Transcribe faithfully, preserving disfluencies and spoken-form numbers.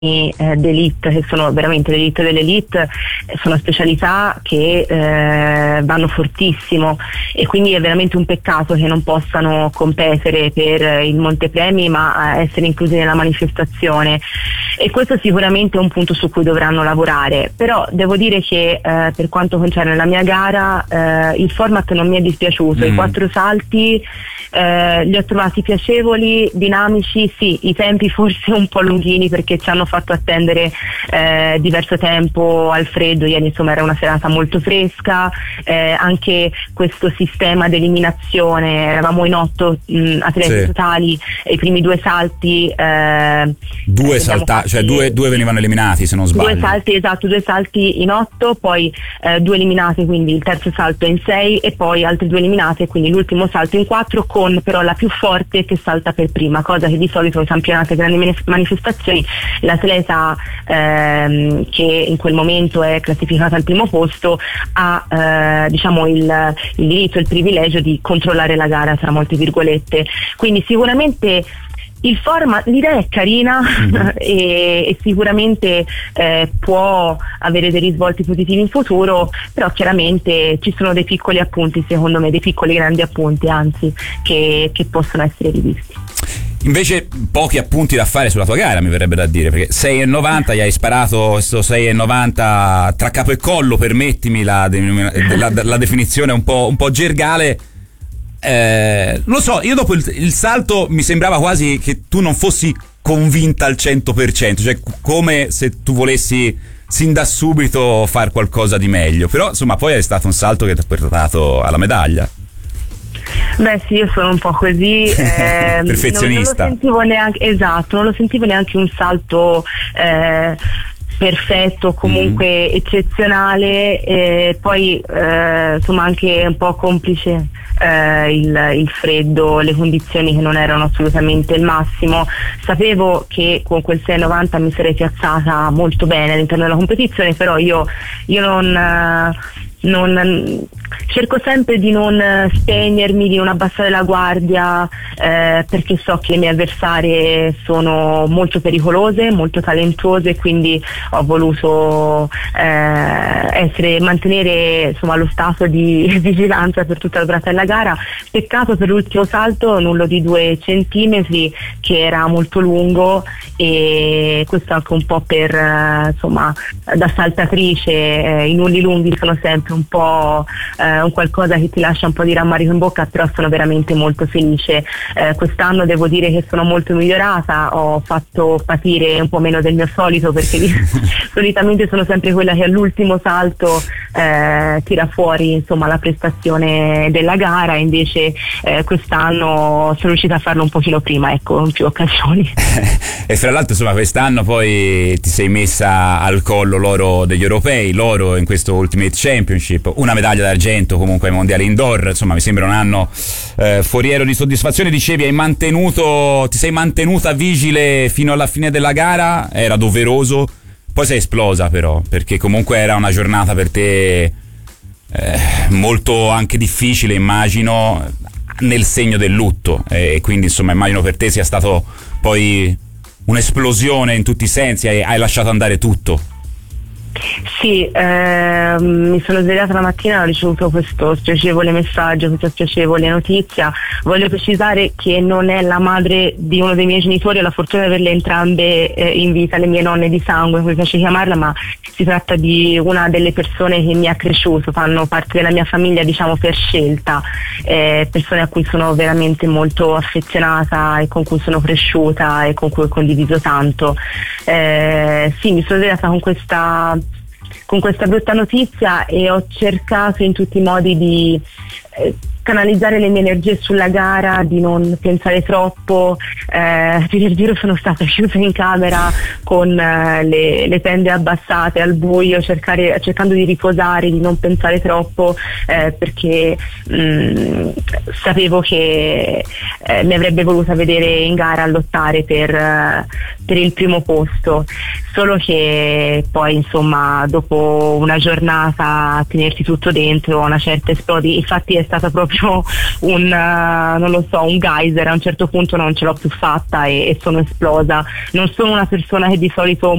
eh, d'elite, che sono veramente l'elite dell'elite, sono specialità che eh, vanno fortissimo, e quindi è veramente un peccato che non possano competere per il montepremi ma essere inclusi nella manifestazione, e questo sicuramente è un punto su cui dovranno lavorare. Però devo dire che eh, per quanto concerne la mia gara eh, il format non mi è dispiaciuto, mm. i quattro salti eh, li ho trovati piacevoli, dinamici, sì, i tempi forse un po' lunghini perché ci hanno fatto attendere eh, diverso tempo al freddo, ieri insomma era una serata molto fresca, eh, anche questo sistema di eliminazione, eravamo in otto mh, atleti sì. totali, e i primi due salti eh, due saltati, cioè due, due venivano eliminati se non sbaglio. Due salti, esatto, due salti in otto, poi eh, due eliminate, quindi il terzo salto in sei, e poi altre due eliminate, quindi l'ultimo salto in quattro, con però la più forte che salta per prima, cosa che di solito nei campionati e grandi manifestazioni l'atleta ehm, che in quel momento è classificata al primo posto ha eh, diciamo il, il diritto, il privilegio di controllare la gara tra molte virgolette. Quindi sicuramente il format, l'idea è carina mm-hmm. e, e sicuramente eh, può avere dei risvolti positivi in futuro, però chiaramente ci sono dei piccoli appunti, secondo me, dei piccoli grandi appunti anzi, che, che possono essere rivisti. Invece pochi appunti da fare sulla tua gara, mi verrebbe da dire, perché sei e novanta, gli hai sparato questo sei e novanta tra capo e collo, permettimi la, la, la definizione un po', un po' gergale. Eh, lo so, io dopo il, il salto mi sembrava quasi che tu non fossi convinta al cento per cento, cioè come se tu volessi sin da subito fare qualcosa di meglio, però insomma poi è stato un salto che ti ha portato alla medaglia. Beh sì, io sono un po' così, eh, perfezionista. Non, non lo sentivo neanche, esatto, non lo sentivo neanche un salto eh, perfetto, comunque mm. eccezionale, e poi eh, insomma anche un po' complice eh, il, il freddo, le condizioni che non erano assolutamente il massimo. Sapevo che con quel sei e novanta mi sarei piazzata molto bene all'interno della competizione, però io, io non... Eh, Non, cerco sempre di non spegnermi, di non abbassare la guardia, eh, perché so che le mie avversarie sono molto pericolose, molto talentuose, quindi ho voluto eh, essere, mantenere insomma lo stato di vigilanza per tutta la durata della gara. Peccato per l'ultimo salto, nullo di due centimetri, che era molto lungo, e questo anche un po' per eh, insomma da saltatrice, eh, i nulli lunghi sono sempre un po' eh, un qualcosa che ti lascia un po' di rammarico in bocca, però sono veramente molto felice. Eh, quest'anno devo dire che sono molto migliorata, ho fatto patire un po' meno del mio solito, perché solitamente sono sempre quella che all'ultimo salto eh, tira fuori insomma la prestazione della gara, invece eh, quest'anno sono riuscita a farlo un pochino prima, ecco, in più occasioni. E fra l'altro insomma quest'anno poi ti sei messa al collo l'oro degli europei, l'oro in questo Ultimate Championship, una medaglia d'argento comunque ai mondiali indoor, insomma mi sembra un anno eh, foriero di soddisfazione. Dicevi hai mantenuto, ti sei mantenuta vigile fino alla fine della gara, era doveroso, poi sei esplosa però, perché comunque era una giornata per te eh, molto anche difficile, immagino, nel segno del lutto, e quindi insomma immagino per te sia stato poi un'esplosione in tutti i sensi, hai, hai lasciato andare tutto. Sì, ehm, mi sono svegliata la mattina e ho ricevuto questo spiacevole messaggio, questa spiacevole notizia. Voglio precisare che non è la madre di uno dei miei genitori, ho la fortuna di averle entrambe eh, in vita, le mie nonne di sangue, come piace chiamarla, ma si tratta di una delle persone che mi ha cresciuto, fanno parte della mia famiglia diciamo per scelta, eh, persone a cui sono veramente molto affezionata e con cui sono cresciuta e con cui ho condiviso tanto. Eh, sì, mi sono svegliata con questa con questa brutta notizia e ho cercato in tutti i modi di eh, canalizzare le mie energie sulla gara, di non pensare troppo. Eh, per giro sono stata chiusa in camera con eh, le, le tende abbassate al buio, cercare, cercando di riposare, di non pensare troppo, eh, perché mh, sapevo che eh, mi avrebbe voluta vedere in gara a lottare per, uh, per il primo posto. solo che poi insomma dopo una giornata a tenersi tutto dentro una certa esplodi. Infatti è stata proprio un uh, non lo so, un geyser, a un certo punto non ce l'ho più fatta e, e sono esplosa. Non sono una persona che di solito